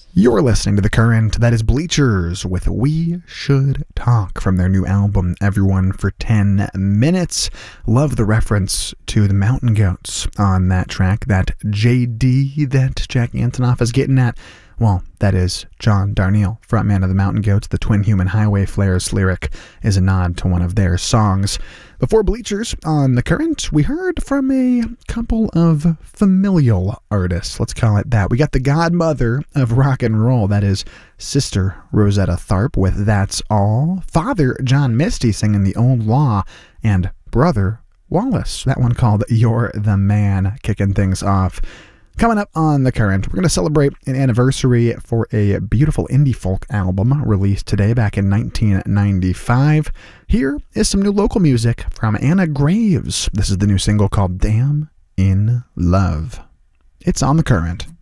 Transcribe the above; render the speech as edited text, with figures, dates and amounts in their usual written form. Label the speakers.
Speaker 1: You're listening to The Current. That is Bleachers with We Should Talk from their new album, Everyone for 10 Minutes. Love the reference to the Mountain Goats on that track. That JD that Jack Antonoff is getting at. Well, that is John Darnielle, frontman of the Mountain Goats. The Twin Human Highway Flares lyric is a nod to one of their songs. Before Bleachers on The Current, we heard from a couple of familial artists. Let's call it that. We got the godmother of rock and roll. That is Sister Rosetta Tharpe with That's All. Father John Misty singing The Old Law. And Brother Wallace, that one called You're the Man, kicking things off. Coming up on The Current, we're going to celebrate an anniversary for a beautiful indie folk album released today back in 1995. Here is some new local music from Anna Graves. This is the new single called Damn in Love. It's on The Current.